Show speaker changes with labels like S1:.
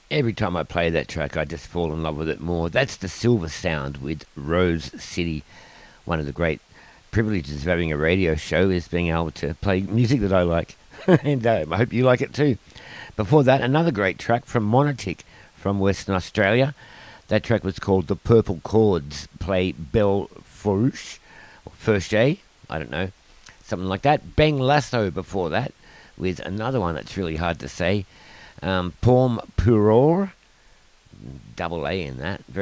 S1: Every time I play that track, I just fall in love with it more. That's the Silver Sound with Rose City. One of the great privileges of having a radio show is being able to play music that I like. And I hope you like it too. Before that, another great track from Monotic from Western Australia. That track was called The Purple Chords Play Belle Fourche, or Fourche, I don't know, something like that. Bang Lasso before that, with another one that's really hard to say. Paume Puror, double A in that.